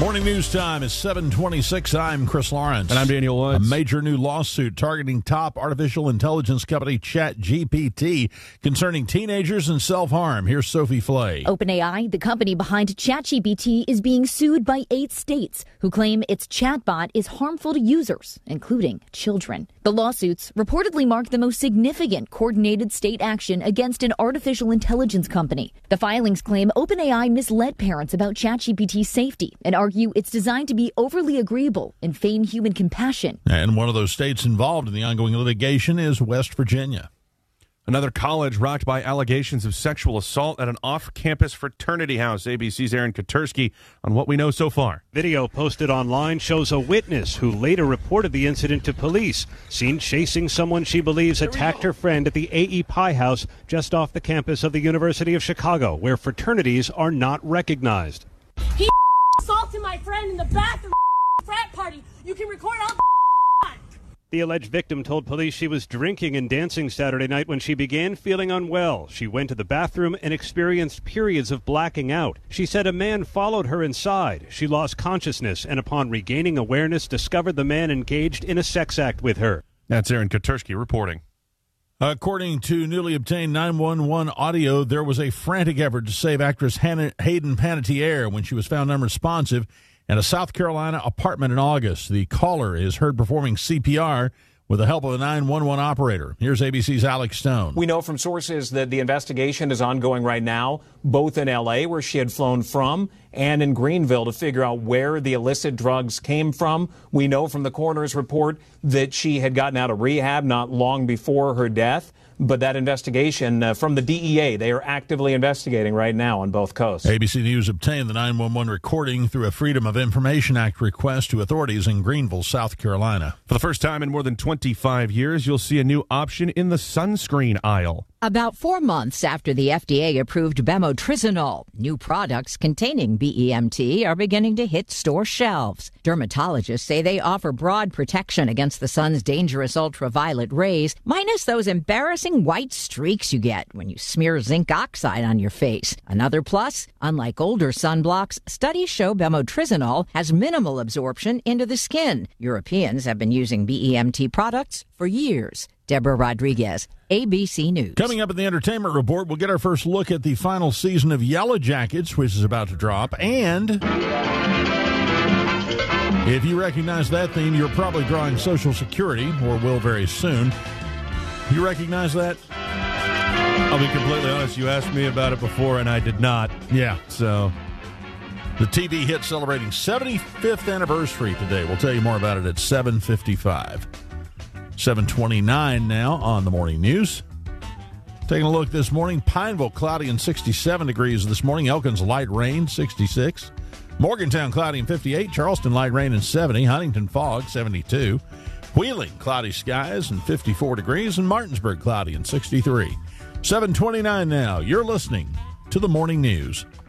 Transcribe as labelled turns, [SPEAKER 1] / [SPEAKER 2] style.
[SPEAKER 1] Morning news time is 7:26. I'm Chris Lawrence.
[SPEAKER 2] And I'm Daniel Woods.
[SPEAKER 1] A major new lawsuit targeting top artificial intelligence company ChatGPT concerning teenagers and self-harm. Here's Sophie Flay.
[SPEAKER 3] OpenAI, the company behind ChatGPT, is being sued by 8 states who claim its chatbot is harmful to users, including children. The lawsuits reportedly mark the most significant coordinated state action against an artificial intelligence company. The filings claim OpenAI misled parents about ChatGPT's safety and argue it's designed to be overly agreeable and feign human compassion.
[SPEAKER 1] And one of those states involved in the ongoing litigation is West Virginia.
[SPEAKER 2] Another college rocked by allegations of sexual assault at an off-campus fraternity house. ABC's Aaron Katursky on what we know so far.
[SPEAKER 4] Video posted online shows a witness who later reported the incident to police, seen chasing someone she believes attacked her friend at the A.E. Pie House just off the campus of the University of Chicago, where fraternities are not recognized.
[SPEAKER 5] He assaulted my friend in the bathroom frat party. You can record all the.
[SPEAKER 4] The alleged victim told police she was drinking and dancing Saturday night when she began feeling unwell. She went to the bathroom and experienced periods of blacking out. She said a man followed her inside. She lost consciousness and upon regaining awareness discovered the man engaged in a sex act with her.
[SPEAKER 2] That's Aaron Katursky reporting.
[SPEAKER 1] According to newly obtained 911 audio, there was a frantic effort to save actress Hayden Panettiere when she was found unresponsive in a South Carolina apartment in August. The caller is heard performing CPR with the help of a 911 operator. Here's ABC's Alex Stone.
[SPEAKER 6] We know from sources that the investigation is ongoing right now, both in L.A., where she had flown from, and in Greenville to figure out where the illicit drugs came from. We know from the coroner's report that she had gotten out of rehab not long before her death. But that investigation from the DEA, they are actively investigating right now on both coasts.
[SPEAKER 1] ABC News obtained the 911 recording through a Freedom of Information Act request to authorities in Greenville, South Carolina.
[SPEAKER 2] For the first time in more than 25 years, you'll see a new option in the sunscreen aisle.
[SPEAKER 7] About 4 months after the FDA approved bemotrizinol, new products containing BEMT are beginning to hit store shelves. Dermatologists say they offer broad protection against the sun's dangerous ultraviolet rays, minus those embarrassing white streaks you get when you smear zinc oxide on your face. Another plus, unlike older sunblocks, studies show bemotrizinol has minimal absorption into the skin. Europeans have been using BEMT products for years. Deborah Rodriguez, ABC News.
[SPEAKER 1] Coming up in the entertainment report, we'll get our first look at the final season of Yellow Jackets, which is about to drop. And if you recognize that theme, you're probably drawing Social Security, or will very soon. You recognize that?
[SPEAKER 2] I'll be completely honest, you asked me about it before, and I did not.
[SPEAKER 1] Yeah.
[SPEAKER 2] So
[SPEAKER 1] the TV hit celebrating 75th anniversary today. We'll tell you more about it at 7:55. 7:29 now on the morning news. Taking a look this morning, Pineville cloudy and 67 degrees this morning. Elkins light rain, 66. Morgantown cloudy and 58. Charleston light rain and 70. Huntington fog, 72. Wheeling cloudy skies and 54 degrees. And Martinsburg cloudy and 63. 7:29 now. You're listening to the morning news.